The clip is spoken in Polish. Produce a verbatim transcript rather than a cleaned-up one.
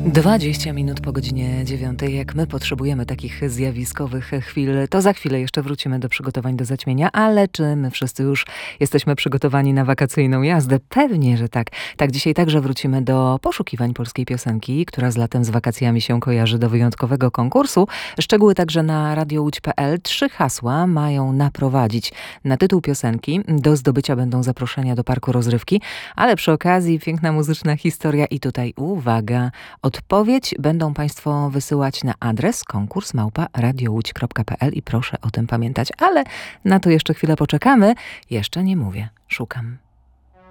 dwadzieścia minut po godzinie dziewiątej. Jak my potrzebujemy takich zjawiskowych chwil, to za chwilę jeszcze wrócimy do przygotowań do zaćmienia, ale czy my wszyscy już jesteśmy przygotowani na wakacyjną jazdę? Pewnie, że tak. Tak, dzisiaj także wrócimy do poszukiwań polskiej piosenki, która z latem, z wakacjami się kojarzy, do wyjątkowego konkursu. Szczegóły także na radiołódź kropka pe el. Trzy hasła mają naprowadzić na tytuł piosenki. Do zdobycia będą zaproszenia do parku rozrywki, ale przy okazji piękna muzyczna historia i tutaj uwaga, odpowiedź będą Państwo wysyłać na adres konkurs małpa radiołódź kropka pe el i proszę o tym pamiętać. Ale na to jeszcze chwilę poczekamy. Jeszcze nie mówię. Szukam.